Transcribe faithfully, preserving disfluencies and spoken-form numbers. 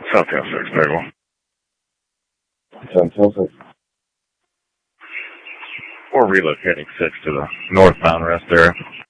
Southtail six, Bagel. Southtail six. We're relocating six to the northbound rest area.